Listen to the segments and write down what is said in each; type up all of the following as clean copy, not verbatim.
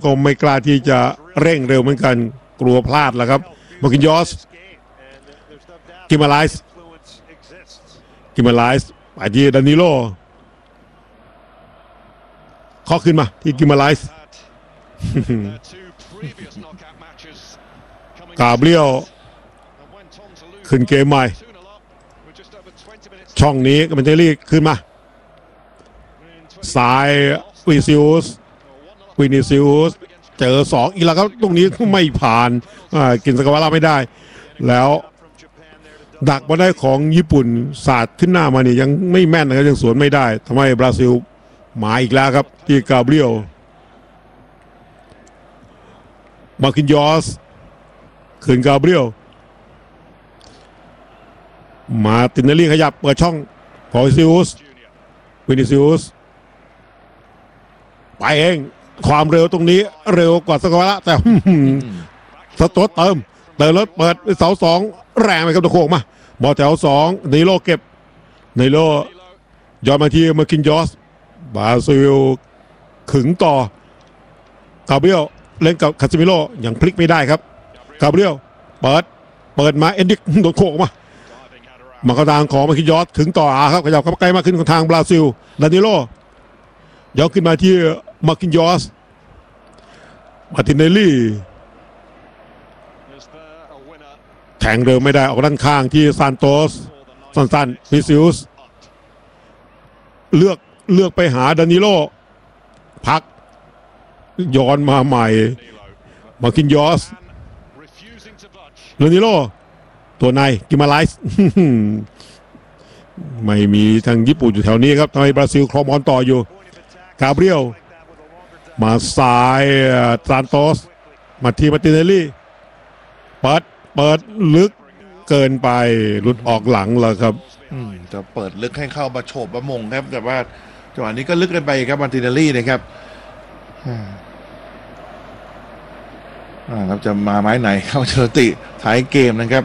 ก็ไม่กล้าที่จะเร่งเร็วเหมือนกันกลัวพลาดแล้วครับมาร์คินยอสกิมาไลส์ไปที่ดานิโลข้อขึ้นมาที่กิมาไลส์กาเบรียลขึ้นเกมใหม่ช่องนี้ก็เป็นเทลลี่ขึ้นมาซ้ายวินิซิอุสเจอ2อีกแล้วครับตรงนี้ไม่ผ่านกินสกาวาร่าไม่ได้แล้วดักมาได้ของญี่ปุ่นสาดขึ้นหน้ามานี่ยังไม่แม่นนะครับยังสวนไม่ได้ทำให้บราซิลมาอีกแล้วครับที่กาเบรียลมาร์คินยอสคืนกาเบรียลมาตินเนลลี่ขยับเปิดช่องพอวินิซิอุสไปเองความเร็วตรงนี้เร็วกว่าสกาวาระแต่สโตเติมรถเปิดเสา2แรงไปครับตะโขกมาบอลแถว2นิโลเก็บนิโลย้อนมาที่มาร์คินยอสบราซิลขึงต่อกาเบรียลเล่นกับคาซิมิโลยังพลิกไม่ได้ครับกาเบรียลเปิดมาเอ็นดิกโดนโขกมาเข้าทางของมาร์คินยอสถึงต่อครับขยับเข้าใกล้มากขึ้นของทางบราซิลดานิโลย้อนขึ้นมาที่มาร์คินยอสมาตินเนลลี่แข่งเร็วไม่ได้ออกด้านข้างที่ซานโตสสั้นๆวิซิอุสเลือกไปหาดานิโลพักย้อนมาใหม่มาร์คินยอสดานิโลตัวในกิมาไลส์ไม่มีทางญี่ปุ่นอยู่แถวนี้ครับทำไมบราซิลครองบอลต่ออยู่กาเบรียลมาซ้ายซานโตสมาทีมาตินเนลลี่เปิดลึกเกินไปหลุดออกหลังแล้วครับจะเปิดลึกให้เข้ามาโฉบมามงครับแต่ว่าจังหวะนี้ก็ลึกเกินไปครับมาตินเนลลี่นะครับครับจะมาไม้ไหนเข้าเชอติท้ายเกมนะครับ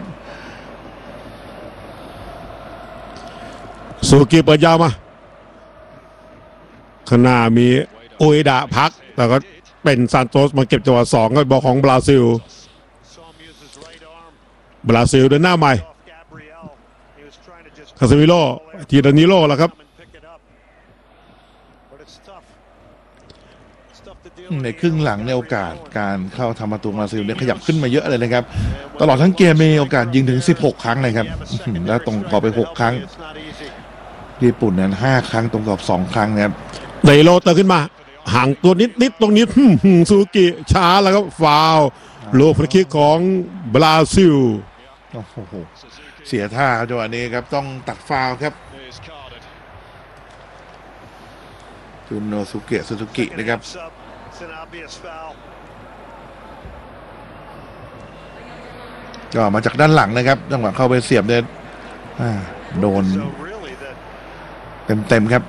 ซูกิเปิดยาวมาข้างหน้ามีโอเอดะพักแต่ก็เป็นซานโตสมาเก็บจังหวะ2ก็บอลของบราซิลเดินหน้าใหม่คาซิมิโลทีดานิโลแล้วครับในครึ่งหลังในโอกาสการเข้าทำประตูบราซิลเนี่ยขยับขึ้นมาเยอะเลยนะครับตลอดทั้งเกมมีโอกาสยิงถึง16ครั้งเลยครับแล้วตรงกรอบไป6ครั้งญี่ปุ่นนั้น5ครั้งตรงกรอบ2ครั้งนะครับไดโลเตอร์ขึ้นมาห่างตัวนิดตรงนี้ซูกิช้าแล้วก็ฟาวโลฟรีคิกของบราซิลโอ้โหเสียท่าจังหวะนี้ครับต้องตัดฟาวครับจุนโนสุเกะซูซูกินะครับก็มาจากด้านหลังนะครับจังหวะเข้าไปเสียบเนี่ยโดนเต็มครับ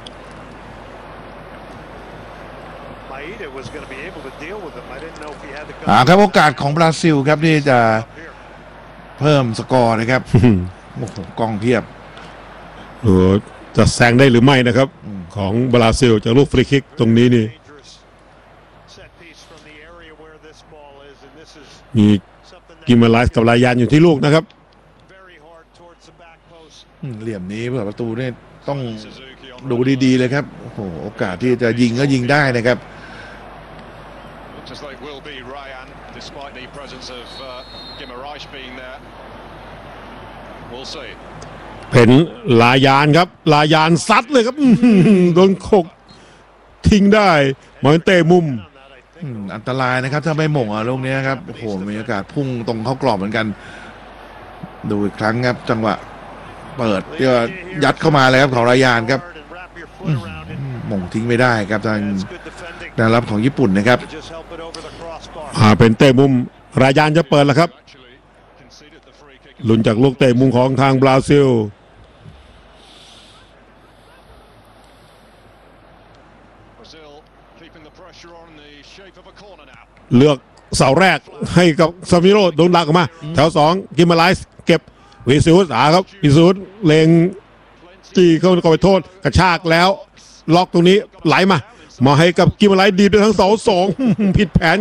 ครับโอกาสของบราซิลครับที่จะเพิ่มสกอร์นะครับโอ้โหกองเพียบจะแซงได้หรือไม่นะครับของบราซิลจากลูกฟรีคิกตรงนี้นี่มีกิมาไลส์กับลายานอยู่ที่ลูกนะครับเหลี่ยมนี้เผื่อประตูนี่ต้องดูดีๆเลยครับโอ้โหโอกาสที่จะยิงก็ยิงได้นะครับเป็นลายานครับลายานซัดเลยครับโดนโขกทิ้งได้มาเป็นเตะมุมอันตรายนะครับถ้าไม่หม่งลูกนี้ครับโอ้โหมีโอกาสพุ่งตรงเข้ากรอบเหมือนกันดูอีกครั้งครับจังหวะเปิดที่ยัดเข้ามาเลยครับของลายานครับหม่งทิ้งไม่ได้ครับทางด้านรับของญี่ปุ่นนะครับเป็นเตะมุมลายานจะเปิดแล้วครับลุ้นจากลูกเตะมุมของทางบราซิลเลือกเสาแรกให้กับซามิโร่โดนดักออกมาแถว2กิมาไลส์เก็บวิซิอุสครับวิซิอุสเลงจี้เข้าไปโทษกระชากแล้วล็อกตรงนี้ไหลมาให้กับกิมาไลส์ดีด้วยทั้ง2ผิดแผน